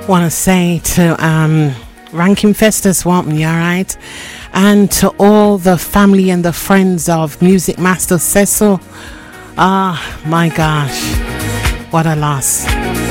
Want to say to Ranking Festus, want me, alright? And to all the family and the friends of Music Master Cecil. Ah, my gosh, what a loss.